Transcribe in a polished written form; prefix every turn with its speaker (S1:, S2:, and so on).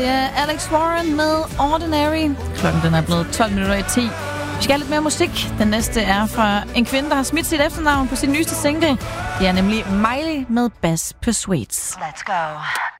S1: Det er Alex Warren med Ordinary. Klokken den er blevet 12:10. Vi skal have lidt mere musik. Den næste er fra en kvinde, der har smidt sit efternavn på sin nyeste single. Det er nemlig Miley med Bass Persuades.
S2: Let's go.